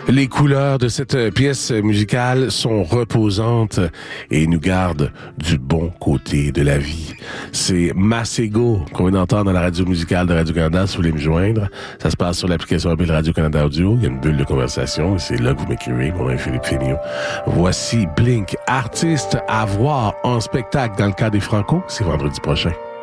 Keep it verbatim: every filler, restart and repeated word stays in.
Les couleurs de cette pièce musicale sont reposantes et nous gardent du bon côté de la vie. C'est Masego qu'on vient d'entendre dans la radio musicale de Radio-Canada. Si vous voulez me joindre, ça se passe sur l'application mobile Radio-Canada Audio. Il y a une bulle de conversation et c'est là que vous m'écrivez. Mon nom est Philippe Féniot. Voici Blink, artiste à voir en spectacle dans le cas des Franco. C'est vendredi prochain.